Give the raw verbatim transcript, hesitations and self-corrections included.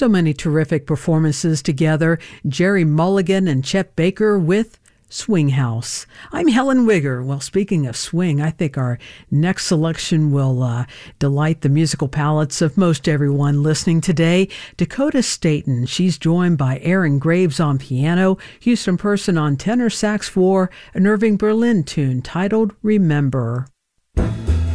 So many terrific performances together. Jerry Mulligan and Chet Baker with Swing House. I'm Helen Wigger. Well, speaking of swing, I think our next selection will uh, delight the musical palates of most everyone listening today. Dakota Staton. She's joined by Aaron Graves on piano, Houston Person on tenor sax for an Irving Berlin tune titled Remember.